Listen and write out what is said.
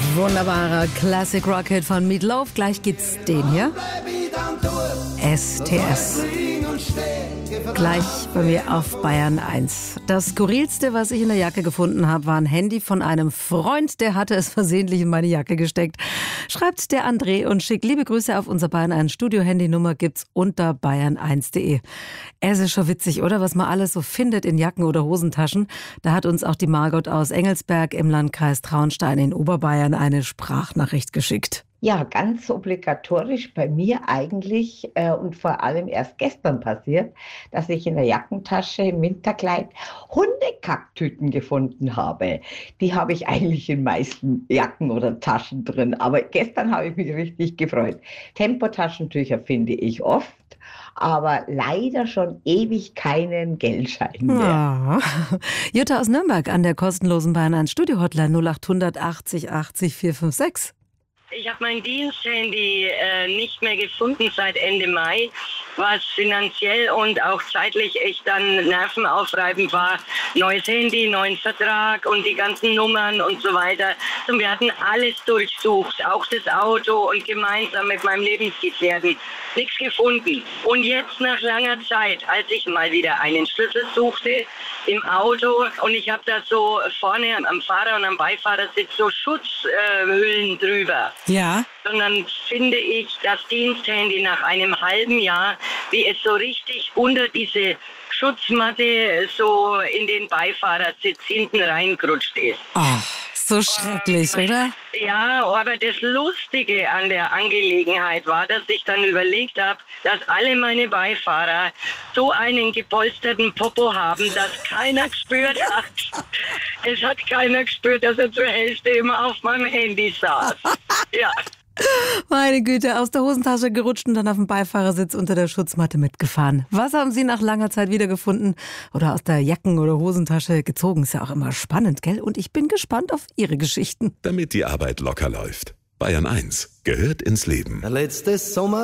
Wunderbarer Classic Rocket von Meat Loaf. Gleich geht's den hier. STS. Gleich bei mir auf Bayern 1. Das Skurrilste, was ich in der Jacke gefunden habe, war ein Handy von einem Freund, der hatte es versehentlich in meine Jacke gesteckt. Schreibt der André und schickt liebe Grüße auf unser Bayern 1 Studio-Handynummer, gibt's unter bayern1.de. Es ist schon witzig, oder? Was man alles so findet in Jacken oder Hosentaschen. Da hat uns auch die Margot aus Engelsberg im Landkreis Traunstein in Oberbayern eine Sprachnachricht geschickt. Ja, ganz obligatorisch bei mir eigentlich und vor allem erst gestern passiert, dass ich in der Jackentasche im Winterkleid Hundekacktüten gefunden habe. Die habe ich eigentlich in meisten Jacken oder Taschen drin, aber gestern habe ich mich richtig gefreut. Tempotaschentücher finde ich oft, aber leider schon ewig keinen Geldschein mehr. Ja. Jutta aus Nürnberg an der kostenlosen Bayern 1 Studio-Hotline 0800 80 80 456. Ich habe mein Diensthandy nicht mehr gefunden seit Ende Mai, was finanziell und auch zeitlich echt dann nervenaufreibend war. Neues Handy, neuen Vertrag und die ganzen Nummern und so weiter. Und wir hatten alles durchsucht, auch das Auto und gemeinsam mit meinem Lebensgefährten. Nichts gefunden. Und jetzt nach langer Zeit, als ich mal wieder einen Schlüssel suchte im Auto und ich habe da so vorne am Fahrer- und am Beifahrersitz so Schutzhüllen drüber. Ja. Sondern finde ich das Diensthandy nach einem halben Jahr, wie es so richtig unter diese Schutzmatte so in den Beifahrersitz hinten reingerutscht ist. Ach, so schrecklich, oder? Ja, aber das Lustige an der Angelegenheit war, dass ich dann überlegt habe, dass alle meine Beifahrer so einen gepolsterten Popo haben, dass keiner gespürt hat. Es hat keiner gespürt, dass er zur Hälfte immer auf meinem Handy saß. Ja. Meine Güte, aus der Hosentasche gerutscht und dann auf dem Beifahrersitz unter der Schutzmatte mitgefahren. Was haben Sie nach langer Zeit wiedergefunden oder aus der Jacken- oder Hosentasche gezogen? Ist ja auch immer spannend, gell? Und ich bin gespannt auf Ihre Geschichten. Damit die Arbeit locker läuft. Bayern 1 gehört ins Leben. Letztes Sommer